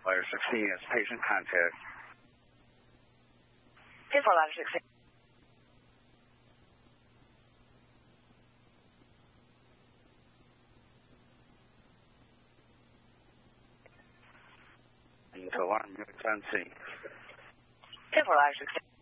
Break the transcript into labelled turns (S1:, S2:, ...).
S1: Ladder 16 is patient contact.
S2: 10-4, Ladder 16.
S1: To alarm units on scene.
S2: 10-4, Ladder 16.